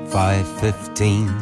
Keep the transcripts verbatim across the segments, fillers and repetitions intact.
five fifteen.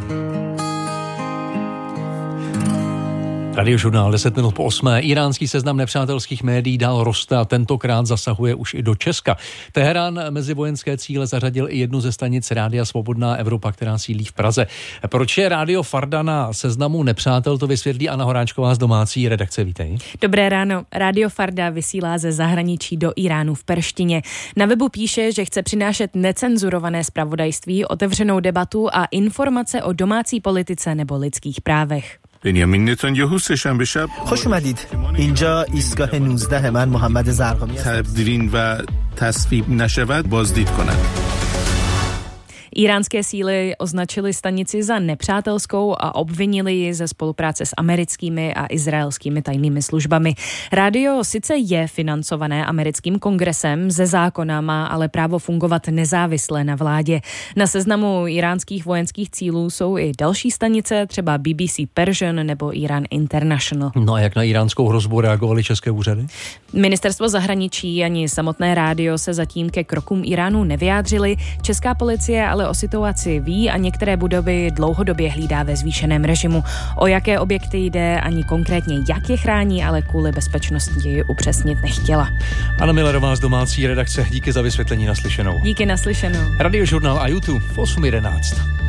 Radiožurnál deset minut po osmé. Iránský seznam nepřátelských médií dál roste a tentokrát zasahuje už i do Česka. Teherán mezi vojenské cíle zařadil i jednu ze stanic Rádia Svobodná Evropa, která sídlí v Praze. Proč je Rádio Farda na seznamu nepřátel, to vysvětlí Anna Horáčková z domácí redakce. Vítej. Dobré ráno. Rádio Farda vysílá ze zahraničí do Iránu v perštině. Na webu píše, že chce přinášet necenzurované zpravodajství, otevřenou debatu a informace o domácí politice nebo lidských právech. بنیامین نتانیاهو سه‌شنبه شب خوش اومدید. اینجا ایستگاه نوزده من محمد زرقامی هستم. تبدیل و تصویب نشود بازدید کنند. Iránské síly označily stanici za nepřátelskou a obvinili ji ze spolupráce s americkými a izraelskými tajnými službami. Rádio sice je financované americkým kongresem, ze zákona má ale právo fungovat nezávisle na vládě. Na seznamu iránských vojenských cílů jsou i další stanice, třeba B B C Persian nebo Iran International. No a jak na iránskou hrozbu reagovaly české úřady? Ministerstvo zahraničí ani samotné rádio se zatím ke krokům Iránu nevyjádřili. Česká policie ale o situaci ví a některé budovy dlouhodobě hlídá ve zvýšeném režimu. O jaké objekty jde ani konkrétně jak je chrání, ale kvůli bezpečnosti upřesnit nechtěla. Anna Millerová z domácí redakce, díky za vysvětlení, naslyšenou. Díky, naslyšenou. Radiožurnál a YouTube v osm jedenáct.